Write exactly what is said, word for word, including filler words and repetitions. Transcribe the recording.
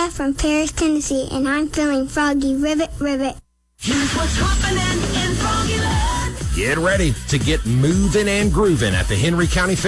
Leah from Paris, Tennessee, and I'm feeling froggy. Ribbit, ribbit. Here's what's happening in Froggyland. Get ready to get moving and grooving at the Henry County Fair.